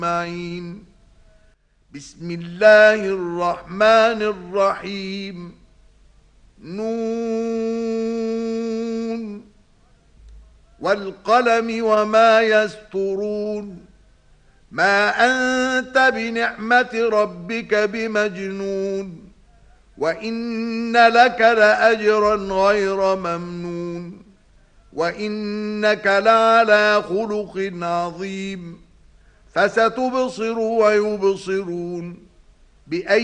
أجمعين. بسم الله الرحمن الرحيم. نون والقلم وما يسطرون. ما أنت بنعمة ربك بمجنون، وإن لك لأجرا غير ممنون، وإنك لعلى خلق عظيم. فستبصر ويبصرون. بأي